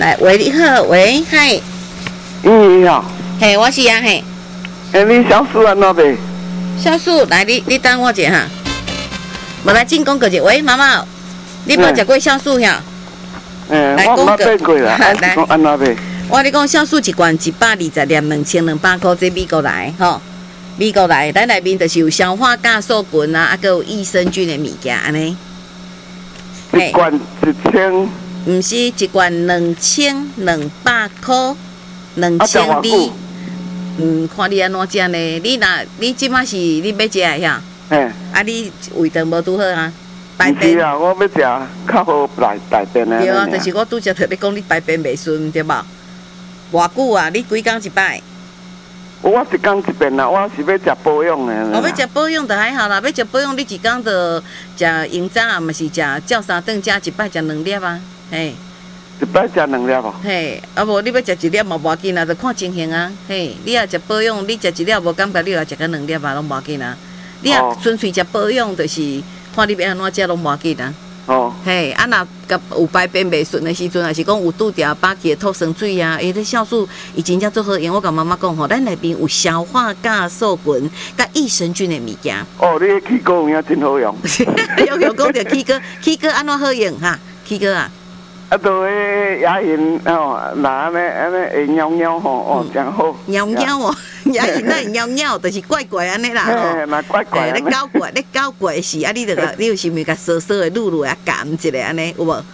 来，喂，你好，喂，嗨， 你好， 嘿，我是啊，嘿， 你小叔安怎呗？ 小树，来，你等我一下哈，无来进讲过者，喂，妈妈，你无食过小树呀？来我讲捌过啦， 来讲安怎呗？ 我跟你讲，小树一罐120粒，2200块，这美国来吼，美国来，咱内面就是有消化酵素菌啊，还有益生菌的物件安尼。 一罐1000， 毋是一罐2200块，2200。看你安怎食呢？你即马是你要食的呀？你胃肠无拄好啊？排便？ 是啊，我要食较好排便的。 对啊，就是我拄则特别讲你排便袂顺，对无？偌久啊？你几工一摆？ 我一工一遍啦，我是要食保养的。 要食保养就还好啦，要食保养你一工就食营长啊，嘛是食照三顿食一摆食2粒啊，嘿。 一摆食2粒哦。 嘿，啊无你要食1粒嘛无要紧啊，就看情形啊。嘿，你若食保养，你食1粒无感觉，你若食个2粒嘛，拢无要紧啊。你若纯粹食保养，就是看你要安怎食拢无要紧啊。嘿，若有排便袂顺的时阵，还是讲有拄着饱气的吐酸水啊，这酵素伊真正做好用。我甲妈妈讲吼，咱内面有消化酵素菌、甲益生菌的物件。 你的起哥有影真好用。 用讲着起哥安怎好用哈？起哥啊。 都迄牙龈那安尼会喵喵吼，真好。 喵喵哦，牙龈那会喵喵，就是怪怪安尼啦。 那怪怪。 你搞怪时啊，你就是咪甲稍稍的撸撸啊，含一下安尼有无？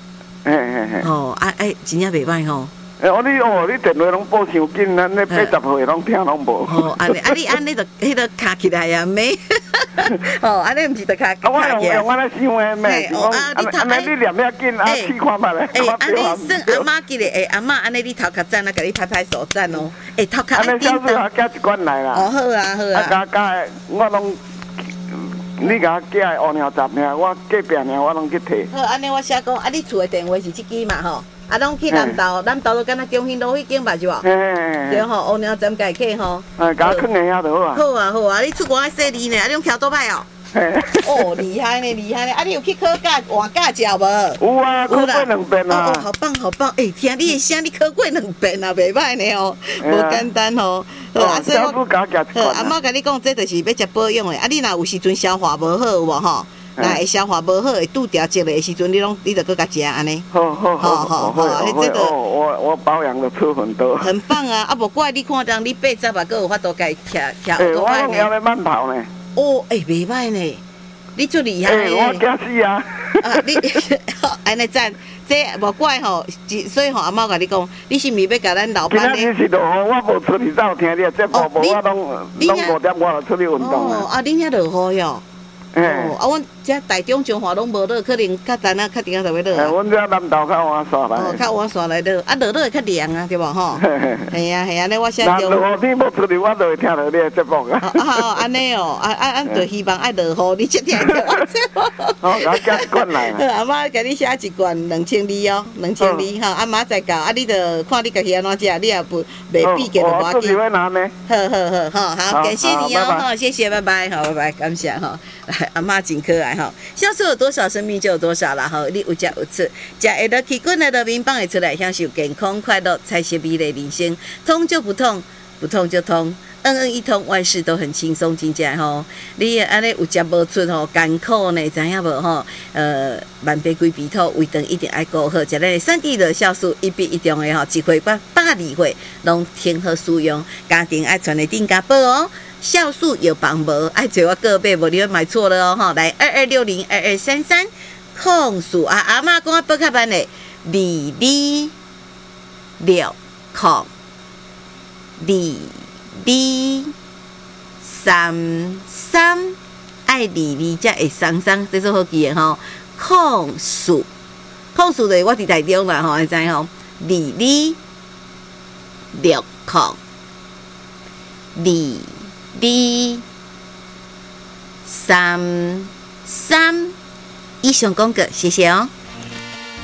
真正袂歹吼。你电话拢报伤紧，咱咧80岁拢听拢无。 安尼你安尼就迄个卡起来啊，没。安尼毋是就卡起来。 我用安尼想的咩？安尼你念遐紧，试看觅咧。 安尼算阿妈记咧，阿妈安尼你头壳赞啊，甲你拍拍手赞哦。头壳安尼小事我加一罐来啦。 好啊好啊。 加我拢，你甲我寄乌鸟杂尔，我隔壁尔我拢去摕。 好，安尼我写讲，你厝的电话是即支嘛吼？拢去南投就敢若中兴路迄间吧，是无？对吼，乌鸟站改客吼。 甲我囥下遐就好啊。 好啊，你出国爱说你呢？你用桥多歹哦？厉害呢！你有去考驾换驾照无？ 有啊，考过2遍啊。 好棒！听你的声，你考过2遍啊，袂歹呢哦，无简单哦。 所以我甲我加一罐。 阿妈甲你讲，这就是要食保养的。你若有时阵消化无好有无吼？那会消化无好，会拄着积的时阵，你就搁甲食安尼。好， 这个我保养的出很多。 很棒啊！无怪你看当你80啊，搁有法度家徛。 我拢要咧慢跑呢。 袂歹呢，你足厉害的。 我惊死啊！ 你安尼赞，这无怪吼，所以阿妈甲你讲，你是毋是要甲咱老板呢？ 今仔日是落雨，我无出去走，听你的节目，无我拢5点我就出去运动啊。 你遐落雨哟？阮遮台中彰化拢无落，可能较早较顶就会落。 阮遮南投较晚煞来。 较晚煞来落，落会较凉啊，对无吼？系啊，尼我写着。若落雨天要出去，我就会听到你的节目啊。 安尼哦，就希望爱落雨，你才听到我节目。 我加一罐来。 阿妈甲你写一罐2200哦，2200吼，阿妈再教，你就看你家己安怎食，你也不袂比价就无要紧。好，感谢你哦，谢谢，拜拜，好，拜拜，感谢哈。阿妈真可爱哈，销售有多少，生命就有多少啦哈！你有食有出，食会到气滚来到面放会出来，享受健康快乐，才是美丽人生。通就不痛，不痛就通，一通，万事都很轻松，真正吼。你安尼有食无出吼，艰苦呢，知影无吼？万变归鼻土，胃肠一定爱顾好，食咱的3季的酵素一比一中的吼，1岁82岁拢挺好使用，家庭爱传的顶家宝哦。酵素有帮无？爱找我个别，无你要买错了哦！哈，来22602233控诉阿妈讲我报较慢嘞，2260控2233爱22才会双，这是好记的吼。控诉就是我伫台中啦吼，你知吼？2260控2233以上讲过，谢谢哦。